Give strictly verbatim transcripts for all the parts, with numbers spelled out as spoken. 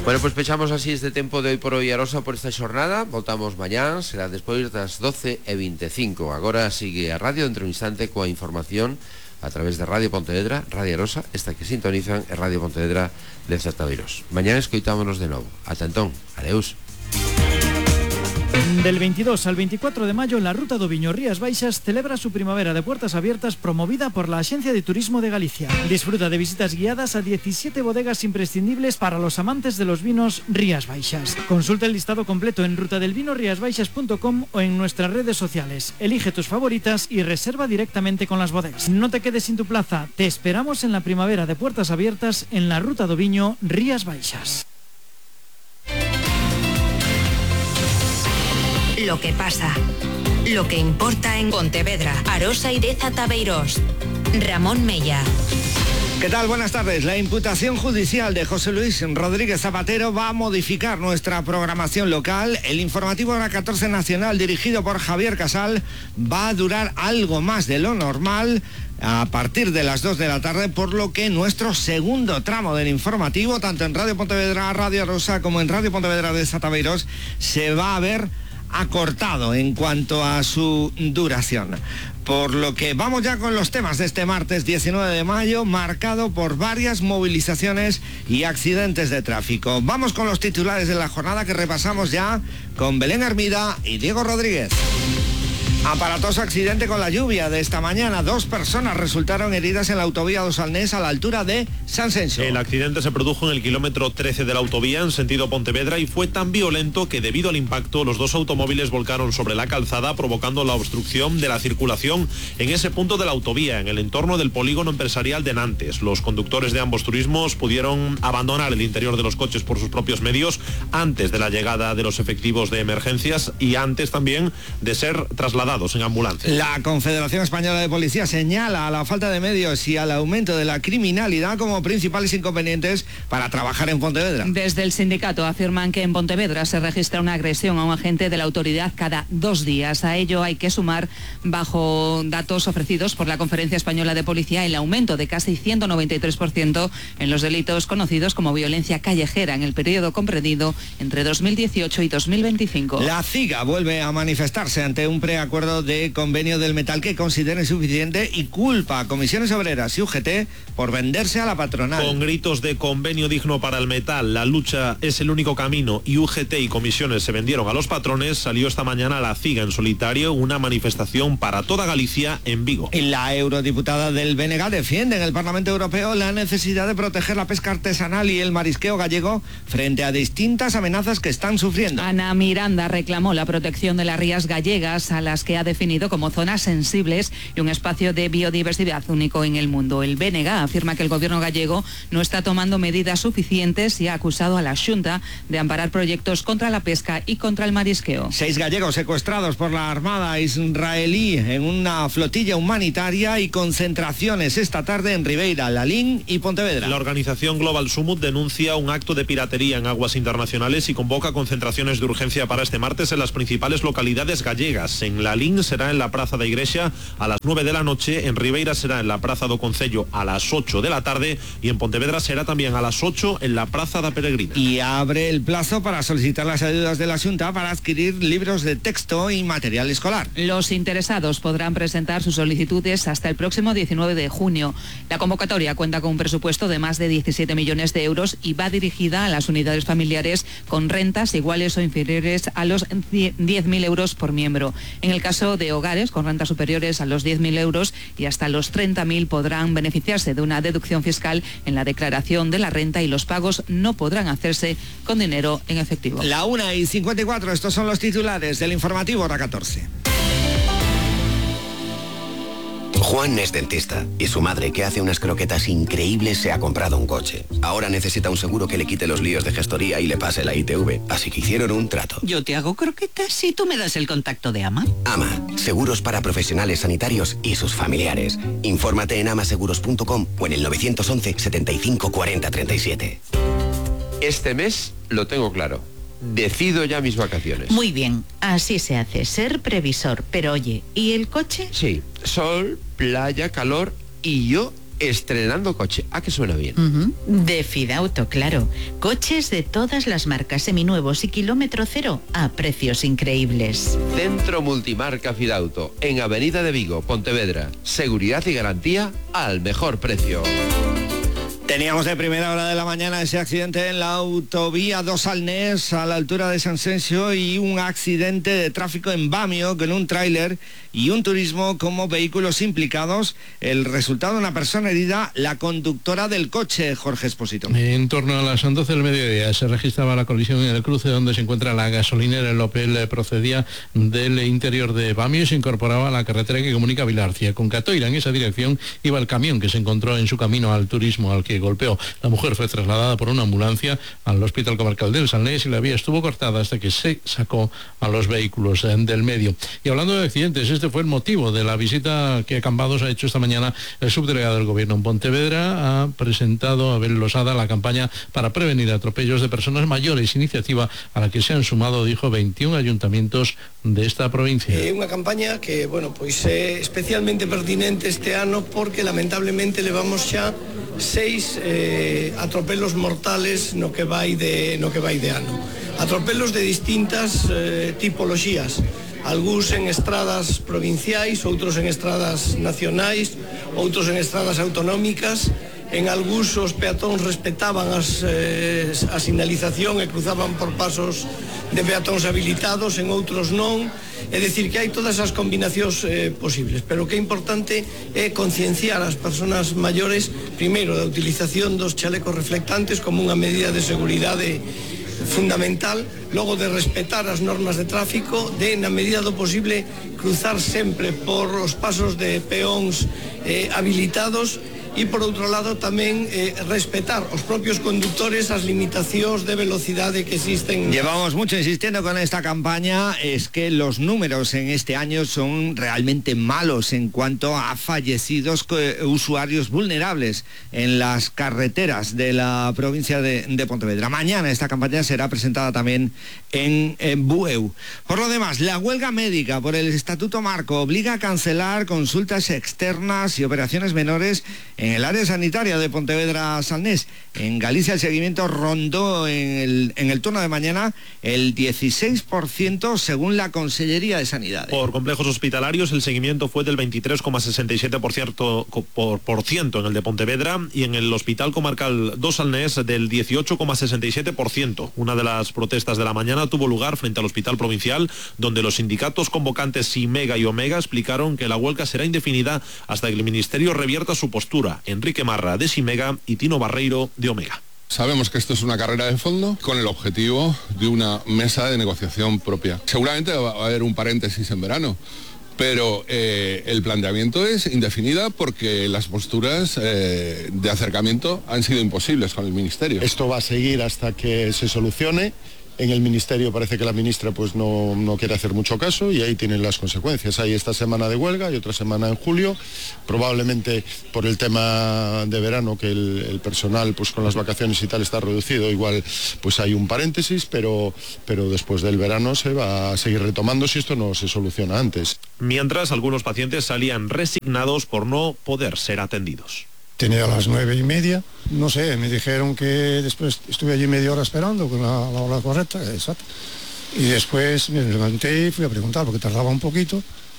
Bueno, pues pechamos así este tempo de hoy por hoy Arosa por esta xornada. Voltamos mañán, será despois das doce e veinticinco. Agora sigue a radio dentro de un instante coa información a través de Radio Pontevedra, Radio Arosa, esta que sintonizan é Radio Pontevedra de Zartabeiros. Mañán escoitámonos de novo. Ata entón, adeus. Del veintidós al veinticuatro de mayo, la Ruta do Viño Rías Baixas celebra su primavera de puertas abiertas promovida por la Agencia de Turismo de Galicia. Disfruta de visitas guiadas a diecisiete bodegas imprescindibles para los amantes de los vinos Rías Baixas. Consulta el listado completo en ruta del vino rías baixas punto com o en nuestras redes sociales. Elige tus favoritas y reserva directamente con las bodegas. No te quedes sin tu plaza. Te esperamos en la primavera de puertas abiertas en la Ruta do Viño Rías Baixas. Lo que pasa, lo que importa en Pontevedra, Arosa y de Zartabeiros. Ramón Mella. ¿Qué tal? Buenas tardes. La imputación judicial de José Luis Rodríguez Zapatero va a modificar nuestra programación local. El informativo Hora catorce Nacional, dirigido por Javier Casal, va a durar algo más de lo normal a partir de las dos de la tarde, por lo que nuestro segundo tramo del informativo, tanto en Radio Pontevedra, Radio Arosa, como en Radio Pontevedra de Zartabeiros, se va a ver acortado en cuanto a su duración. Por lo que vamos ya con los temas de este martes diecinueve de mayo, marcado por varias movilizaciones y accidentes de tráfico. Vamos con los titulares de la jornada que repasamos ya con Belén Hermida y Diego Rodríguez. Aparatoso accidente con la lluvia de esta mañana. Dos personas resultaron heridas en la autovía do Salnés a la altura de San Senso. El accidente se produjo en el kilómetro trece de la autovía en sentido Pontevedra y fue tan violento que debido al impacto los dos automóviles volcaron sobre la calzada, provocando la obstrucción de la circulación en ese punto de la autovía, en el entorno del polígono empresarial de Nantes. Los conductores de ambos turismos pudieron abandonar el interior de los coches por sus propios medios antes de la llegada de los efectivos de emergencias y antes también de ser trasladados en ambulancia. La Confederación Española de Policía señala a la falta de medios y al aumento de la criminalidad como principales inconvenientes para trabajar en Pontevedra. Desde el sindicato afirman que en Pontevedra se registra una agresión a un agente de la autoridad cada dos días. A ello hay que sumar, bajo datos ofrecidos por la Conferencia Española de Policía, el aumento de casi ciento noventa y tres por ciento en los delitos conocidos como violencia callejera en el periodo comprendido entre dos mil dieciocho y dos mil veinticinco. La CIGA vuelve a manifestarse ante un preacuerdo de convenio del metal que considera insuficiente y culpa a Comisiones Obreras y U G T por venderse a la patronal. Con gritos de convenio digno para el metal, la lucha es el único camino y U G T y Comisiones se vendieron a los patrones, salió esta mañana la CIGA en solitario, una manifestación para toda Galicia en Vigo. Y la eurodiputada del B N G defiende en el Parlamento Europeo la necesidad de proteger la pesca artesanal y el marisqueo gallego frente a distintas amenazas que están sufriendo. Ana Miranda reclamó la protección de las rías gallegas, a las que ha definido como zonas sensibles y un espacio de biodiversidad único en el mundo. El B N G afirma que el gobierno gallego no está tomando medidas suficientes y ha acusado a la Xunta de amparar proyectos contra la pesca y contra el marisqueo. Seis gallegos secuestrados por la Armada israelí en una flotilla humanitaria y concentraciones esta tarde en Ribeira, Lalín y Pontevedra. La organización Global Summit denuncia un acto de piratería en aguas internacionales y convoca concentraciones de urgencia para este martes en las principales localidades gallegas. En Lalín será en la Plaza da Igrexa a las nueve de la noche, en Ribeira será en la Plaza do Concello a las ocho de la tarde y en Pontevedra será también a las ocho en la Plaza da Peregrina. Y abre el plazo para solicitar las ayudas de la Xunta para adquirir libros de texto y material escolar. Los interesados podrán presentar sus solicitudes hasta el próximo diecinueve de junio. La convocatoria cuenta con un presupuesto de más de diecisiete millones de euros y va dirigida a las unidades familiares con rentas iguales o inferiores a los diez mil euros por miembro. En el caso de hogares con rentas superiores a los diez mil euros y hasta los treinta mil podrán beneficiarse de una deducción fiscal en la declaración de la renta y los pagos no podrán hacerse con dinero en efectivo. La una y cincuenta y cuatro, estos son los titulares del informativo Hora catorce. Juan es dentista y su madre, que hace unas croquetas increíbles, se ha comprado un coche. Ahora necesita un seguro que le quite los líos de gestoría y le pase la I T V, así que hicieron un trato. Yo te hago croquetas y tú me das el contacto de AMA. AMA, seguros para profesionales sanitarios y sus familiares. Infórmate en amaseguros punto com o en el nueve once, setenta y cinco, cuarenta, treinta y siete. Este mes lo tengo claro. Decido ya mis vacaciones. Muy bien, así se hace, ser previsor. Pero oye, ¿y el coche? Sí, sol, playa, calor y yo estrenando coche. ¿A qué suena bien? Uh-huh. De Fidauto, claro. Coches de todas las marcas, seminuevos y kilómetro cero a precios increíbles. Centro Multimarca Fidauto, en Avenida de Vigo, Pontevedra. Seguridad y garantía al mejor precio. Teníamos de primera hora de la mañana ese accidente en la autovía dos Salnés a la altura de San Sensio y un accidente de tráfico en Bamio con un tráiler y un turismo como vehículos implicados. El resultado, una persona herida, la conductora del coche, Jorge Espósito. En torno a las doce del mediodía se registraba la colisión en el cruce donde se encuentra la gasolinera. El Opel procedía del interior de Bamio y se incorporaba a la carretera que comunica Vilarcia con Catoira. En esa dirección iba el camión que se encontró en su camino al turismo al que golpeó. La mujer fue trasladada por una ambulancia al Hospital Comarcal del Salnés y la vía estuvo cortada hasta que se sacó a los vehículos del medio. Y hablando de accidentes, este fue el motivo de la visita que a Cambados ha hecho esta mañana el subdelegado del Gobierno en Pontevedra. Ha presentado a Abel Losada la campaña para prevenir atropellos de personas mayores, iniciativa a la que se han sumado, dijo, veintiún ayuntamientos de esta provincia. É unha campaña que, bueno, pois é especialmente pertinente este ano porque lamentablemente levamos xa seis eh, atropelos mortales no que vai de no que vai de ano. Atropelos de distintas eh, tipoloxías. Algúns en estradas provinciais, outros en estradas nacionais, outros en estradas autonómicas. En algúns os peatóns respetaban as, eh, a sinalización e cruzaban por pasos de peatóns habilitados, en outros non. É dicir, que hai todas as combinacións eh, posibles, pero o que é importante é concienciar as persoas maiores, primeiro, da utilización dos chalecos reflectantes como unha medida de seguridade fundamental, logo de respetar as normas de tráfico, de, na medida do posible, cruzar sempre por os pasos de peóns eh, habilitados e, por outro lado, tamén eh, respetar os propios conductores as limitacións de velocidade que existen. Llevamos mucho insistiendo con esta campaña, es que los números en este año son realmente malos en cuanto a fallecidos usuarios vulnerables en las carreteras de la provincia de, de Pontevedra. Mañana esta campaña será presentada también en, en Bueu. Por lo demás, la huelga médica por el Estatuto Marco obliga a cancelar consultas externas y operaciones menores en el área sanitaria de Pontevedra-Salnés. En Galicia el seguimiento rondó en el, en el turno de mañana el dieciséis por ciento según la Consellería de Sanidad. Por complejos hospitalarios el seguimiento fue del veintitrés coma sesenta y siete por ciento por, por ciento en el de Pontevedra y en el Hospital Comarcal dos Salnés del dieciocho coma sesenta y siete por ciento. Una de las protestas de la mañana tuvo lugar frente al Hospital Provincial, donde los sindicatos convocantes Simega y Omega explicaron que la huelga será indefinida hasta que el Ministerio revierta su postura. Enrique Marra de Simega y Tino Barreiro de Omega. Sabemos que esto es una carrera de fondo con el objetivo de una mesa de negociación propia. Seguramente va a haber un paréntesis en verano, pero eh, el planteamiento es indefinida porque las posturas eh, de acercamiento han sido imposibles con el Ministerio. Esto va a seguir hasta que se solucione. En el Ministerio parece que la ministra pues no, no quiere hacer mucho caso y ahí tienen las consecuencias. Hay esta semana de huelga y otra semana en julio, probablemente por el tema de verano que el, el personal pues con las vacaciones y tal está reducido, igual pues hay un paréntesis, pero, pero después del verano se va a seguir retomando si esto no se soluciona antes. Mientras algunos pacientes salían resignados por no poder ser atendidos. Tenía a las nueve y media, no sé, me dijeron que después estuve allí media hora esperando con la, la hora correcta, exacto. Y después me levanté y fui a preguntar porque tardaba un poquito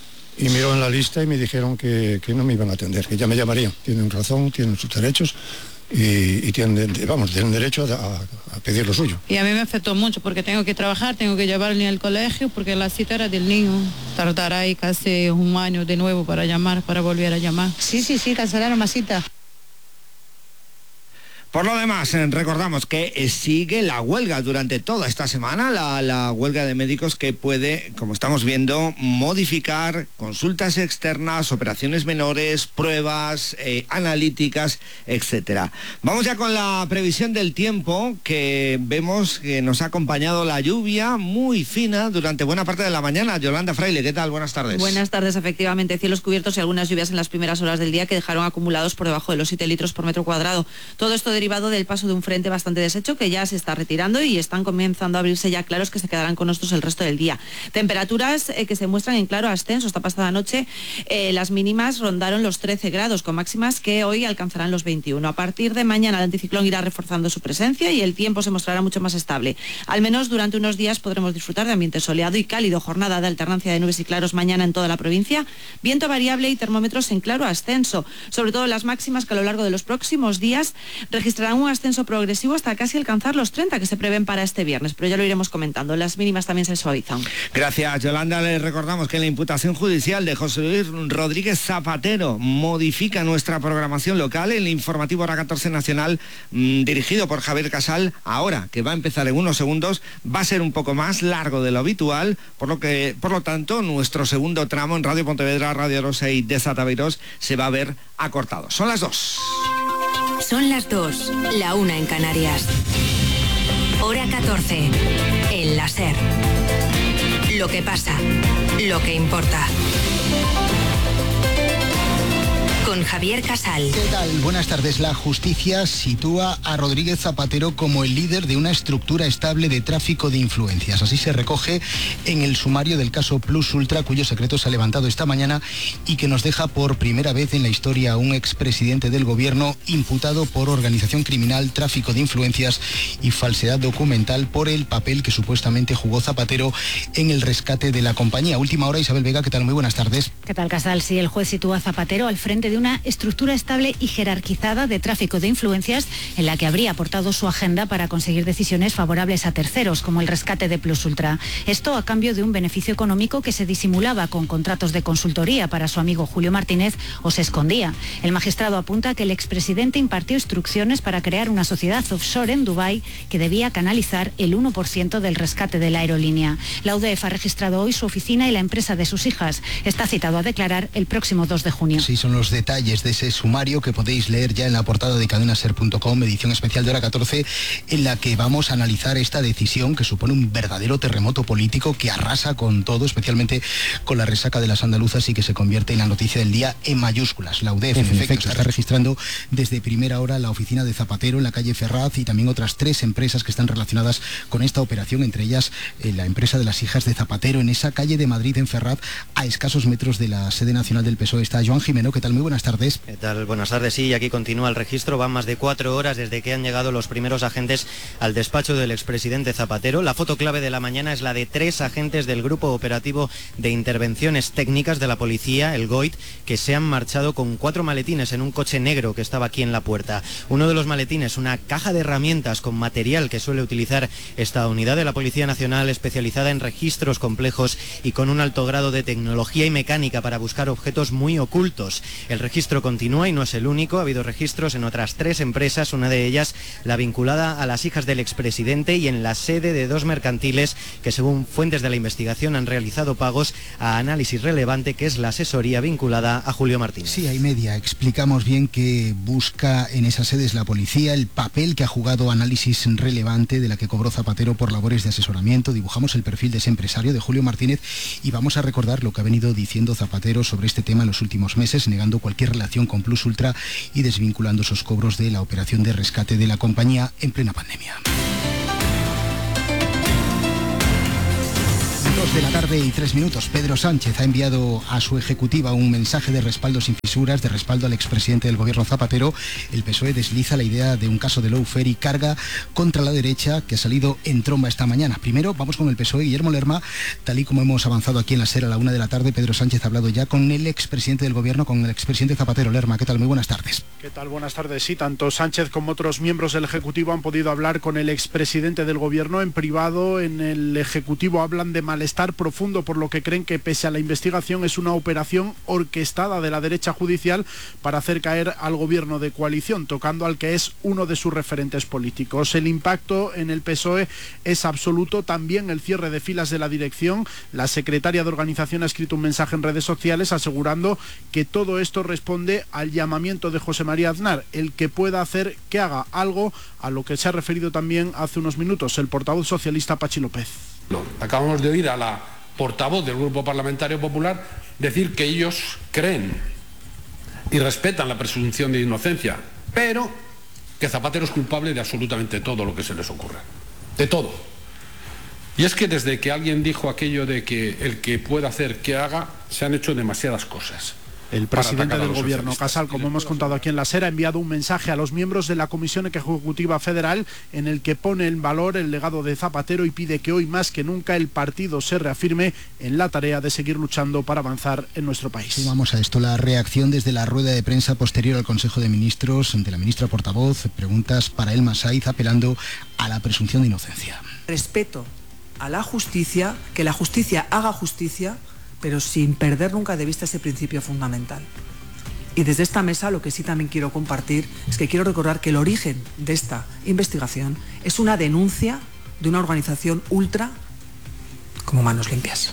y miró en la lista y me dijeron que, que no me iban a atender, que ya me llamarían. Tienen razón, tienen sus derechos y, y tienen, vamos, tienen derecho a, a pedir lo suyo. Y a mí me afectó mucho porque tengo que trabajar, tengo que llevarle al colegio porque la cita era del niño. Tardará ahí casi un año de nuevo para llamar, para volver a llamar. Sí, sí, sí, cancelaron más cita. Por lo demás, recordamos que sigue la huelga durante toda esta semana, la, la huelga de médicos que puede, como estamos viendo, modificar consultas externas, operaciones menores, pruebas, eh, analíticas, etcétera. Vamos ya con la previsión del tiempo, que vemos que nos ha acompañado la lluvia muy fina durante buena parte de la mañana. Yolanda Fraile, ¿qué tal? Buenas tardes. Buenas tardes, efectivamente, cielos cubiertos y algunas lluvias en las primeras horas del día que dejaron acumulados por debajo de los siete litros por metro cuadrado. Todo esto deriva derivado del paso de un frente bastante deshecho que ya se está retirando y están comenzando a abrirse ya claros que se quedarán con nosotros el resto del día. Temperaturas eh, que se muestran en claro ascenso. Esta pasada noche eh, las mínimas rondaron los trece grados, con máximas que hoy alcanzarán los veintiuno. A partir de mañana el anticiclón irá reforzando su presencia y el tiempo se mostrará mucho más estable. Al menos durante unos días podremos disfrutar de ambiente soleado y cálido, jornada de alternancia de nubes y claros mañana en toda la provincia, viento variable y termómetros en claro ascenso. Sobre todo las máximas que a lo largo de los próximos días registrarán un ascenso progresivo hasta casi alcanzar los treinta que se prevén para este viernes, pero ya lo iremos comentando. Las mínimas también se suavizan. Gracias, Yolanda. Les recordamos que la imputación judicial de José Luis Rodríguez Zapatero modifica nuestra programación local. El informativo Hora catorce Nacional, mmm, dirigido por Javier Casal, ahora que va a empezar en unos segundos, va a ser un poco más largo de lo habitual, por lo que, por lo tanto, nuestro segundo tramo en Radio Pontevedra, Radio Arosa y Desataviros se va a ver acortado. Son las dos. Son las dos, la una en Canarias. Hora catorce, en la SER. Lo que pasa, lo que importa. Con Javier Casal. ¿Qué tal? Buenas tardes. La justicia sitúa a Rodríguez Zapatero como el líder de una estructura estable de tráfico de influencias. Así se recoge en el sumario del caso Plus Ultra, cuyo secreto se ha levantado esta mañana y que nos deja por primera vez en la historia a un expresidente del gobierno imputado por organización criminal, tráfico de influencias y falsedad documental por el papel que supuestamente jugó Zapatero en el rescate de la compañía. Última hora, Isabel Vega, ¿qué tal? Muy buenas tardes. ¿Qué tal, Casal? Sí, el juez sitúa a Zapatero al frente de una estructura estable y jerarquizada de tráfico de influencias en la que habría aportado su agenda para conseguir decisiones favorables a terceros, como el rescate de Plus Ultra. Esto a cambio de un beneficio económico que se disimulaba con contratos de consultoría para su amigo Julio Martínez o se escondía. El magistrado apunta que el expresidente impartió instrucciones para crear una sociedad offshore en Dubái que debía canalizar el uno por ciento del rescate de la aerolínea. La U D E F ha registrado hoy su oficina y la empresa de sus hijas. Está citado a declarar el próximo dos de junio. Sí, son los detalles de ese sumario que podéis leer ya en la portada de cadena ser punto com, edición especial de Hora catorce, en la que vamos a analizar esta decisión que supone un verdadero terremoto político que arrasa con todo, especialmente con la resaca de las andaluzas y que se convierte en la noticia del día en mayúsculas. La U D E F, en, en efecto, efecto, está registrando desde primera hora la oficina de Zapatero en la calle Ferraz y también otras tres empresas que están relacionadas con esta operación, entre ellas eh, la empresa de las hijas de Zapatero en esa calle de Madrid, en Ferraz, a escasos metros de la sede nacional del P S O E. Está Joan Jimeno. ¿Qué tal? Muy buenas tardes. ¿Qué tal? Buenas tardes. Sí, aquí continúa el registro. Van más de cuatro horas desde que han llegado los primeros agentes al despacho del expresidente Zapatero. La foto clave de la mañana es la de tres agentes del Grupo Operativo de Intervenciones Técnicas de la Policía, el GOIT, que se han marchado con cuatro maletines en un coche negro que estaba aquí en la puerta. Uno de los maletines, una caja de herramientas con material que suele utilizar esta unidad de la Policía Nacional especializada en registros complejos y con un alto grado de tecnología y mecánica para buscar objetos muy ocultos. El registro continúa y no es el único. Ha habido registros en otras tres empresas, una de ellas la vinculada a las hijas del expresidente y en la sede de dos mercantiles que, según fuentes de la investigación, han realizado pagos a Análisis Relevante, que es la asesoría vinculada a Julio Martínez. Sí, hay media. Explicamos bien que busca en esas sedes la policía, el papel que ha jugado Análisis Relevante, de la que cobró Zapatero por labores de asesoramiento. Dibujamos el perfil de ese empresario, de Julio Martínez, y vamos a recordar lo que ha venido diciendo Zapatero sobre este tema en los últimos meses, negando cualquier relación con Plus Ultra y desvinculando esos cobros de la operación de rescate de la compañía en plena pandemia. Dos de la tarde y tres minutos. Pedro Sánchez ha enviado a su ejecutiva un mensaje de respaldo sin fisuras, de respaldo al expresidente del gobierno Zapatero. El P S O E desliza la idea de un caso de lawfare y carga contra la derecha que ha salido en tromba esta mañana. Primero vamos con el P S O E. Guillermo Lerma, tal y como hemos avanzado aquí en la SER a la una de la tarde, Pedro Sánchez ha hablado ya con el expresidente del gobierno, con el expresidente Zapatero. Lerma, ¿qué tal? Muy buenas tardes. ¿Qué tal? Buenas tardes. Sí, tanto Sánchez como otros miembros del Ejecutivo han podido hablar con el expresidente del gobierno en privado. En el Ejecutivo hablan de malestar profundo por lo que creen que, pese a la investigación, es una operación orquestada de la derecha judicial para hacer caer al gobierno de coalición, tocando al que es uno de sus referentes políticos. El impacto en el P S O E es absoluto, también el cierre de filas de la dirección. La secretaria de organización ha escrito un mensaje en redes sociales asegurando que todo esto responde al llamamiento de José María Aznar, el que pueda hacer que haga algo, a lo que se ha referido también hace unos minutos el portavoz socialista Pachi López. Acabamos de oír a la portavoz del Grupo Parlamentario Popular decir que ellos creen y respetan la presunción de inocencia, pero que Zapatero es culpable de absolutamente todo lo que se les ocurra. De todo. Y es que desde que alguien dijo aquello de que el que pueda hacer que haga, se han hecho demasiadas cosas. El presidente del gobierno, Casal, como hemos contado aquí en la SER, ha enviado un mensaje a los miembros de la Comisión Ejecutiva Federal en el que pone en valor el legado de Zapatero y pide que hoy más que nunca el partido se reafirme en la tarea de seguir luchando para avanzar en nuestro país. Vamos a esto, la reacción desde la rueda de prensa posterior al Consejo de Ministros de la ministra portavoz, preguntas para Elma Saiz apelando a la presunción de inocencia. Respeto a la justicia, que la justicia haga justicia, pero sin perder nunca de vista ese principio fundamental. Y desde esta mesa lo que sí también quiero compartir es que quiero recordar que el origen de esta investigación es una denuncia de una organización ultra como Manos Limpias.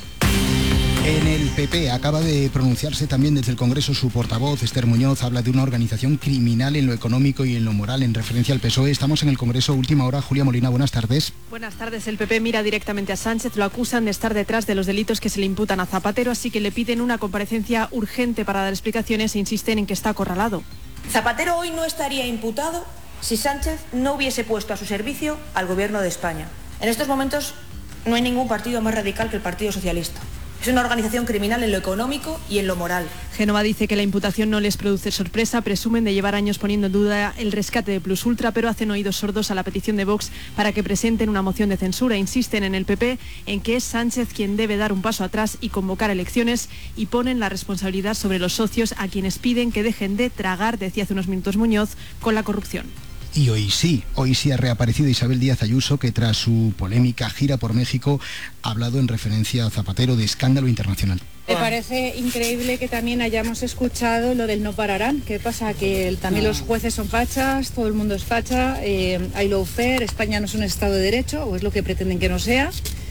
En el P P acaba de pronunciarse también desde el Congreso su portavoz, Esther Muñoz, habla de una organización criminal en lo económico y en lo moral en referencia al P S O E. Estamos en el Congreso, última hora. Julia Molina, buenas tardes. Buenas tardes. El P P mira directamente a Sánchez, lo acusan de estar detrás de los delitos que se le imputan a Zapatero, así que le piden una comparecencia urgente para dar explicaciones e insisten en que está acorralado. Zapatero hoy no estaría imputado si Sánchez no hubiese puesto a su servicio al Gobierno de España. En estos momentos no hay ningún partido más radical que el Partido Socialista. Es una organización criminal en lo económico y en lo moral. Génova dice que la imputación no les produce sorpresa, presumen de llevar años poniendo en duda el rescate de Plus Ultra, pero hacen oídos sordos a la petición de Vox para que presenten una moción de censura. Insisten en el P P en que es Sánchez quien debe dar un paso atrás y convocar elecciones y ponen la responsabilidad sobre los socios a quienes piden que dejen de tragar, decía hace unos minutos Muñoz, con la corrupción. Y hoy sí, hoy sí ha reaparecido Isabel Díaz Ayuso, que tras su polémica gira por México ha hablado en referencia a Zapatero de escándalo internacional. Me parece increíble que también hayamos escuchado lo del no pararán. ¿Qué pasa? Que el, también los jueces son fachas, todo el mundo es facha, eh, hay lawfare, España no es un Estado de Derecho, o es lo que pretenden que no sea.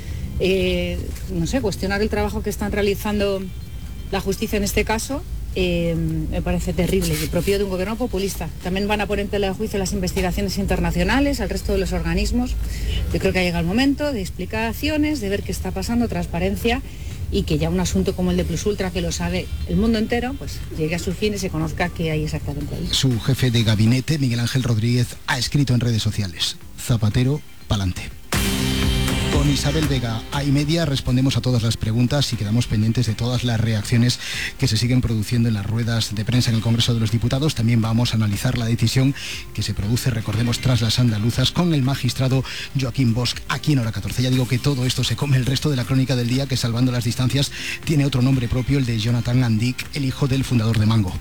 Eh, no sé, cuestionar el trabajo que están realizando la justicia en este caso. Eh, me parece terrible y propio de un gobierno populista. También van a poner en tela de juicio las investigaciones internacionales, al resto de los organismos. Yo creo que ha llegado el momento de explicaciones, de ver qué está pasando, transparencia, y que ya un asunto como el de Plus Ultra, que lo sabe el mundo entero, pues llegue a su fin y se conozca qué hay exactamente ahí. Su jefe de gabinete, Miguel Ángel Rodríguez, ha escrito en redes sociales: Zapatero, pa'lante. Con Isabel Vega a y media respondemos a todas las preguntas y quedamos pendientes de todas las reacciones que se siguen produciendo en las ruedas de prensa en el Congreso de los Diputados. También vamos a analizar la decisión que se produce, recordemos, tras las andaluzas con el magistrado Joaquín Bosch aquí en Hora catorce. Ya digo que todo esto se come el resto de la crónica del día, que salvando las distancias tiene otro nombre propio, el de Jonathan Andic, el hijo del fundador de Mango.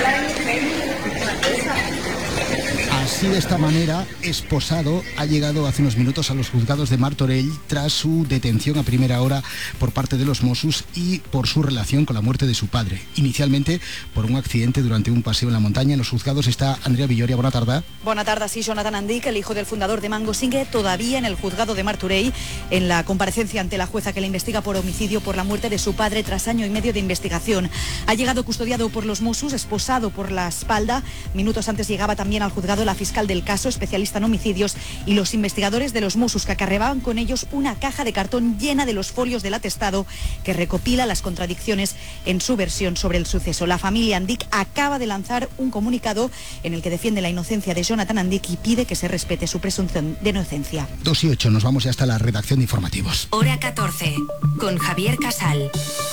Así, de esta manera, esposado ha llegado hace unos minutos a los juzgados de Martorell tras su detención a primera hora por parte de los Mossos y por su relación con la muerte de su padre. Inicialmente por un accidente durante un paseo en la montaña. En los juzgados está Andrea Villoria. Buena tarde. Buena tarde. Sí, Jonathan Andic, el hijo del fundador de Mango, sigue todavía en el juzgado de Martorell en la comparecencia ante la jueza que le investiga por homicidio por la muerte de su padre tras año y medio de investigación. Ha llegado custodiado por los Mossos, esposado por la espalda. Minutos antes llegaba también al juzgado la fiscal del caso, especialista en homicidios, y los investigadores de los Mossos, que acarreaban con ellos una caja de cartón llena de los folios del atestado que recopila las contradicciones en su versión sobre el suceso. La familia Andic acaba de lanzar un comunicado en el que defiende la inocencia de Jonathan Andic y pide que se respete su presunción de inocencia. dos y ocho, nos vamos ya hasta la redacción de informativos. Hora catorce, con Javier Casal.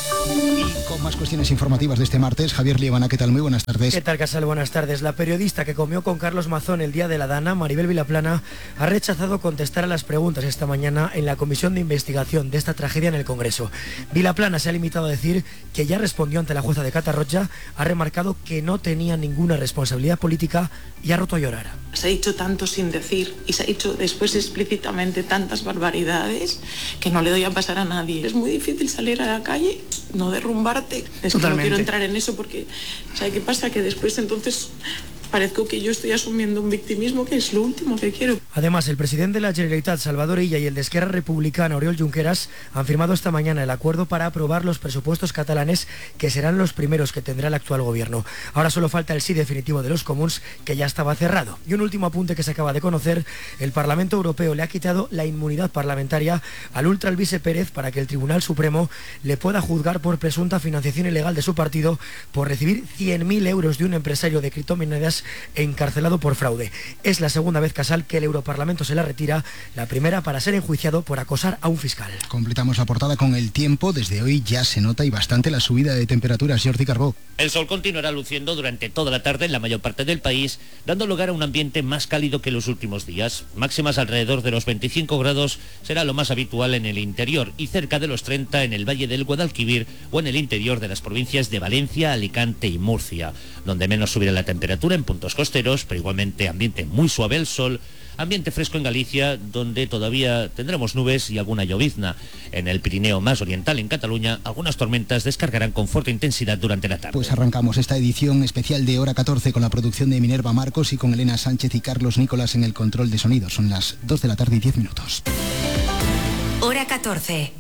Y con más cuestiones informativas de este martes, Javier Liebana, ¿qué tal? Muy buenas tardes. ¿Qué tal, Casal? Buenas tardes. La periodista que comió con Carlos Mazón el día de la Dana, Maribel Vilaplana, ha rechazado contestar a las preguntas esta mañana en la comisión de investigación de esta tragedia en el Congreso. Vilaplana se ha limitado a decir que ya respondió ante la jueza de Catarroja, ha remarcado que no tenía ninguna responsabilidad política y ha roto a llorar. Se ha dicho tanto sin decir y se ha dicho después explícitamente tantas barbaridades que no le doy a pasar a nadie. Es muy difícil salir a la calle, no derrumbarte. Es que no quiero entrar en eso porque, ¿sabe qué pasa? Que después entonces parezco que yo estoy asumiendo un victimismo que es lo último que quiero. Además, el presidente de la Generalitat, Salvador Illa, y el de Esquerra Republicana, Oriol Junqueras, han firmado esta mañana el acuerdo para aprobar los presupuestos catalanes, que serán los primeros que tendrá el actual gobierno. Ahora solo falta el sí definitivo de los comuns, que ya estaba cerrado. Y un último apunte que se acaba de conocer: el Parlamento Europeo le ha quitado la inmunidad parlamentaria al ultra Alvise Pérez para que el Tribunal Supremo le pueda juzgar por presunta financiación ilegal de su partido por recibir cien mil euros de un empresario de criptomonedas Casals, encarcelado por fraude. Es la segunda vez Casal que el Europarlamento se la retira, la primera para ser enjuiciado por acosar a un fiscal. Completamos la portada con el tiempo. Desde hoy ya se nota y bastante la subida de temperaturas. Jordi Carbó. El sol continuará luciendo durante toda la tarde en la mayor parte del país, dando lugar a un ambiente más cálido que los últimos días. Máximas alrededor de los veinticinco grados será lo más habitual en el interior y cerca de los treinta en el Valle del Guadalquivir o en el interior de las provincias de Valencia, Alicante y Murcia, donde menos subirá la temperatura en puntos costeros, pero igualmente ambiente muy suave al sol. Ambiente fresco en Galicia, donde todavía tendremos nubes y alguna llovizna. En el Pirineo más oriental, en Cataluña, algunas tormentas descargarán con fuerte intensidad durante la tarde. Pues arrancamos esta edición especial de Hora catorce con la producción de Minerva Marcos y con Elena Sánchez y Carlos Nicolás en el control de sonido. Son las dos de la tarde y diez minutos. Hora catorce.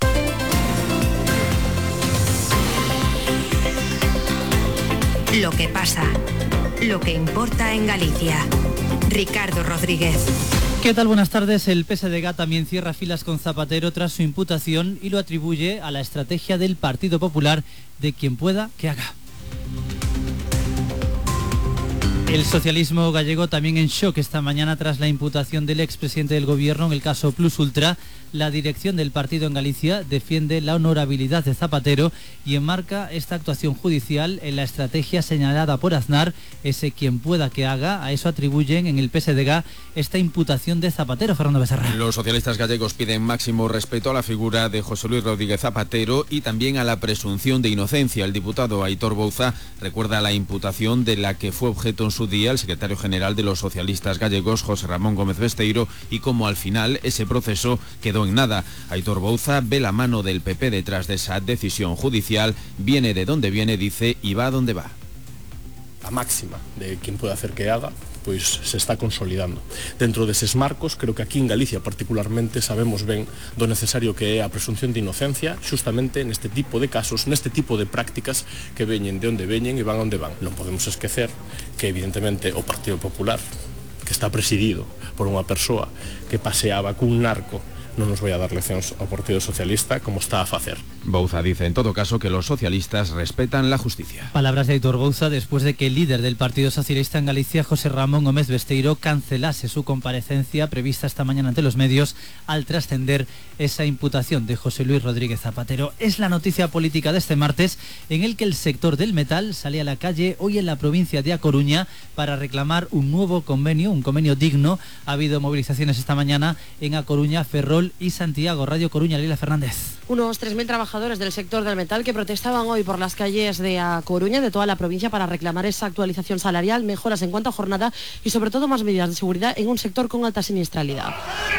Lo que pasa, lo que importa en Galicia. Ricardo Rodríguez. ¿Qué tal? Buenas tardes. El P S D G también cierra filas con Zapatero tras su imputación y lo atribuye a la estrategia del Partido Popular de quien pueda que haga. El socialismo gallego también en shock esta mañana tras la imputación del expresidente del Gobierno en el caso Plus Ultra. La dirección del partido en Galicia defiende la honorabilidad de Zapatero y enmarca esta actuación judicial en la estrategia señalada por Aznar, ese quien pueda que haga. A eso atribuyen en el P S D G esta imputación de Zapatero. Fernando Becerra. Los socialistas gallegos piden máximo respeto a la figura de José Luis Rodríguez Zapatero y también a la presunción de inocencia. El diputado Aitor Bouza recuerda la imputación de la que fue objeto en su día el secretario general de los socialistas gallegos, José Ramón Gómez Besteiro, y cómo al final ese proceso quedó en nada. Aitor Bouza ve la mano del P P detrás de esa decisión judicial, viene de donde viene, dice, y va a donde va. La máxima de quien puede hacer que haga, pois se está consolidando. Dentro deses marcos, creo que aquí en Galicia particularmente sabemos ben do necesario que é a presunción de inocencia justamente neste tipo de casos, neste tipo de prácticas que veñen de onde veñen e van onde van. Non podemos esquecer que evidentemente o Partido Popular, que está presidido por unha persoa que paseaba cun narco, non nos vai a dar leccións ao Partido Socialista como está a facer. Bouza dice en todo caso que los socialistas respetan la justicia. Palabras de Aitor Bouza después de que el líder del Partido Socialista en Galicia, José Ramón Gómez Besteiro, cancelase su comparecencia prevista esta mañana ante los medios al trascender esa imputación de José Luis Rodríguez Zapatero. Es la noticia política de este martes en el que el sector del metal sale a la calle hoy en la provincia de A Coruña para reclamar un nuevo convenio, un convenio digno. Ha habido movilizaciones esta mañana en A Coruña, Ferrol y Santiago. Radio Coruña, Lila Fernández. Unos tres mil trabajadores del sector del metal que protestaban hoy por las calles de A Coruña, de toda la provincia, para reclamar esa actualización salarial, mejoras en cuanto a jornada y sobre todo más medidas de seguridad en un sector con alta siniestralidad.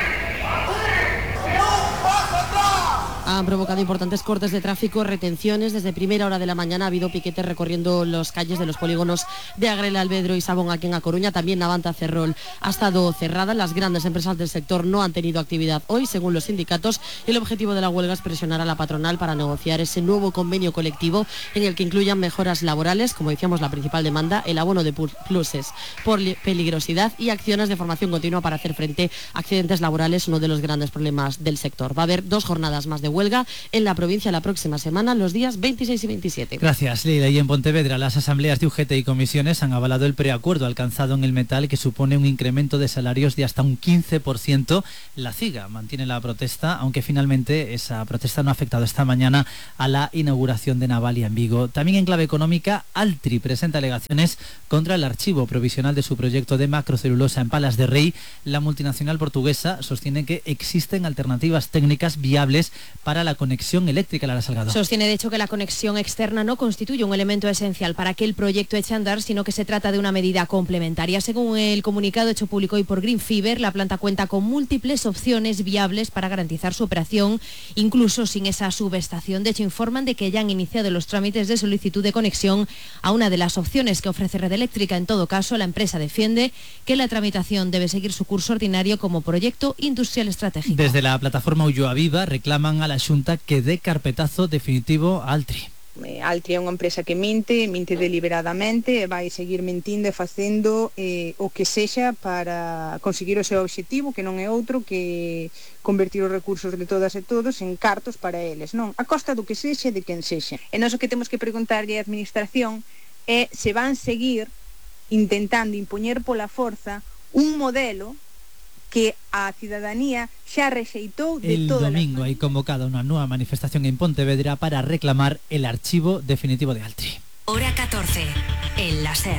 Han provocado importantes cortes de tráfico, retenciones. Desde primera hora de la mañana ha habido piquetes recorriendo las calles de los polígonos de Agrela, Albedro y Sabón aquí en A Coruña. También Navanta, Ferrol ha estado cerrada. Las grandes empresas del sector no han tenido actividad hoy, según los sindicatos. El objetivo de la huelga es presionar a la patronal para negociar ese nuevo convenio colectivo en el que incluyan mejoras laborales, como decíamos la principal demanda, el abono de pluses por peligrosidad y acciones de formación continua para hacer frente a accidentes laborales, uno de los grandes problemas del sector. Va a haber dos jornadas más de huelga en la provincia la próxima semana, los días veintiséis y veintisiete. Gracias, Leila. Y en Pontevedra, las asambleas de U G T y comisiones han avalado el preacuerdo alcanzado en el metal, que supone un incremento de salarios de hasta un quince por ciento. La CIGA mantiene la protesta, aunque finalmente esa protesta no ha afectado esta mañana a la inauguración de Navalia en Vigo. También en clave económica, Altri presenta alegaciones contra el archivo provisional de su proyecto de macrocelulosa en Palas de Rei. La multinacional portuguesa sostiene que existen alternativas técnicas viables para la conexión eléctrica. Lara Salgado. Sostiene de hecho que la conexión externa no constituye un elemento esencial para que el proyecto eche a andar, sino que se trata de una medida complementaria. Según el comunicado hecho público hoy por Green Fiber, la planta cuenta con múltiples opciones viables para garantizar su operación, incluso sin esa subestación. De hecho, informan de que ya han iniciado los trámites de solicitud de conexión a una de las opciones que ofrece Red Eléctrica. En todo caso, la empresa defiende que la tramitación debe seguir su curso ordinario como proyecto industrial estratégico. Desde la plataforma Ulloa Viva reclaman a la Xunta que dé carpetazo definitivo a Altri. Altri é unha empresa que mente, mente deliberadamente, e vai seguir mentindo e facendo eh, o que sexa para conseguir o seu obxectivo, que non é outro que convertir os recursos de todas e todos en cartos para eles, non? A costa do que sexa e de quen sexa. E nós o que temos que preguntarlle á administración é se van seguir intentando impoñer pola forza un modelo que a cidadanía xa rexeitou de El todas domingo hay convocada una nueva manifestación en Pontevedra para reclamar el archivo definitivo de Altri. Hora catorce, en la SER.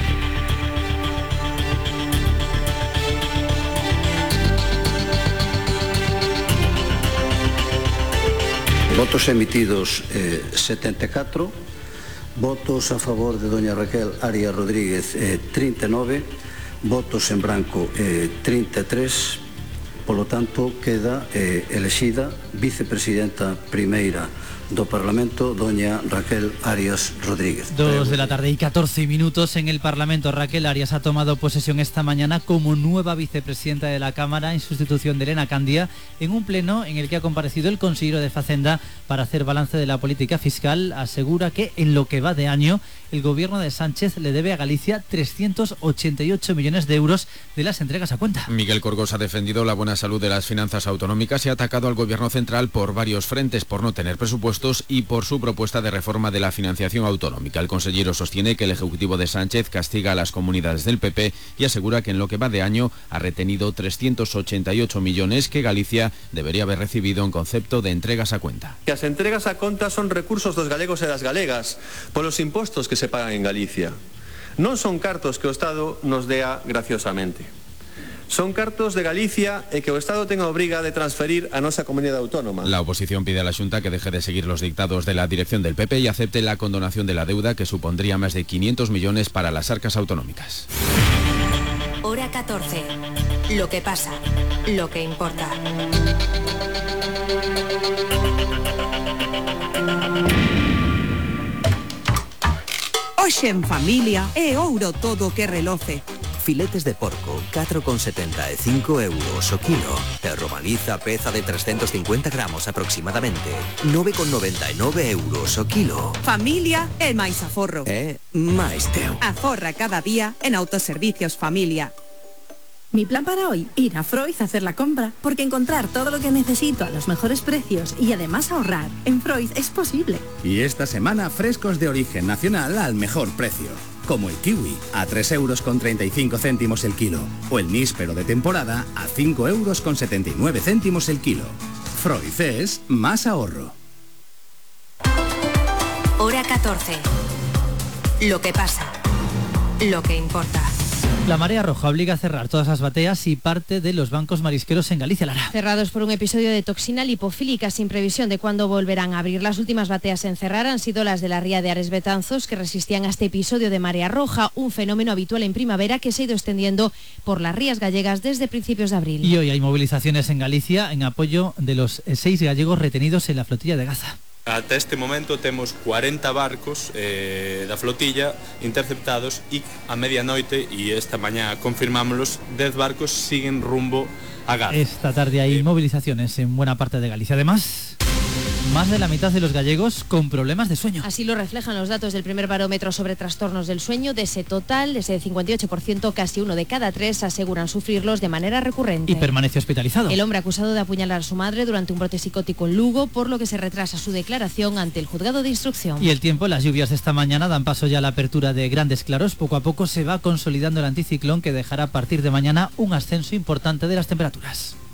Votos emitidos eh, setenta e catro, votos a favor de doña Raquel Arias Rodríguez eh, trinta e nove, votos en branco eh, trinta e tres, polo tanto queda eh, elexida vicepresidenta primeira do Parlamento, doña Raquel Arias Rodríguez. Dos de la tarde y catorce minutos en el Parlamento. Raquel Arias ha tomado posesión esta mañana como nueva vicepresidenta de la Cámara en sustitución de Elena Candia, en un pleno en el que ha comparecido el consejero de Facenda para hacer balance de la política fiscal. Asegura que en lo que va de año el gobierno de Sánchez le debe a Galicia trescientos ochenta y ocho millones de euros de las entregas a cuenta. Miguel Corgos ha defendido la buena salud de las finanzas autonómicas y ha atacado al gobierno central por varios frentes, por no tener presupuestos y por su propuesta de reforma de la financiación autonómica. El consejero sostiene que el Ejecutivo de Sánchez castiga a las comunidades del P P y asegura que en lo que va de año ha retenido trescientos ochenta y ocho millones que Galicia debería haber recibido en concepto de entregas a cuenta. As entregas a conta son recursos dos galegos e das galegas polos impostos que se pagan en Galicia. Non son cartos que o Estado nos dea graciosamente. Son cartos de Galicia e que o Estado ten a obriga de transferir a nosa comunidade autónoma. La oposición pide a la Xunta que deje de seguir los dictados de la dirección del P P y acepte la condonación de la deuda, que supondría más de quinientos millones para las arcas autonómicas. Hora catorce. Lo que pasa, lo que importa. Hoxe en familia é ouro todo o que reloce. Filetes de porco, catro con setenta e cinco euros o kilo. E romaniza peza de trescientos cincuenta gramos aproximadamente, nove con noventa e nove euros o kilo. Familia é máis aforro. É máis teu. Aforra cada día en Autoservicios Familia. Mi plan para hoy, ir a Freud a hacer la compra, porque encontrar todo lo que necesito a los mejores precios y además ahorrar en Freud es posible. Y esta semana frescos de origen nacional al mejor precio, como el kiwi a tres euros con treinta y cinco céntimos el kilo, o el níspero de temporada a cinco euros con setenta y nueve céntimos el kilo. Freud es más ahorro. Hora catorce. Lo que pasa, lo que importa. La marea roja obliga a cerrar todas las bateas y parte de los bancos marisqueros en Galicia, Lara. Cerrados por un episodio de toxina lipofílica sin previsión de cuándo volverán a abrir. Las últimas bateas en cerrar han sido las de la ría de Ares Betanzos, que resistían a este episodio de marea roja, un fenómeno habitual en primavera que se ha ido extendiendo por las rías gallegas desde principios de abril. Y hoy hay movilizaciones en Galicia en apoyo de los seis gallegos retenidos en la flotilla de Gaza. Ata este momento temos cuarenta barcos eh, da flotilla interceptados e a medianoite, e esta mañá confirmámoslos, dez barcos siguen rumbo a Gaza. Esta tarde hay eh, movilizaciones en buena parte de Galicia. Además, más de la mitad de los gallegos con problemas de sueño. Así lo reflejan los datos del primer barómetro sobre trastornos del sueño. De ese total, de ese cincuenta y ocho por ciento, casi uno de cada tres aseguran sufrirlos de manera recurrente. Y permanece hospitalizado. El hombre acusado de apuñalar a su madre durante un brote psicótico en Lugo, por lo que se retrasa su declaración ante el juzgado de instrucción. Y el tiempo, las lluvias de esta mañana dan paso ya a la apertura de grandes claros. Poco a poco se va consolidando el anticiclón, que dejará a partir de mañana un ascenso importante de las temperaturas.